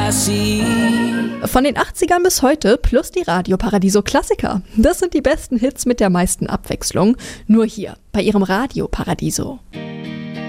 I see. Von den 80ern bis heute plus die Radio Paradiso Klassiker. Das sind die besten Hits mit der meisten Abwechslung. Nur hier, bei Ihrem Radio Paradiso.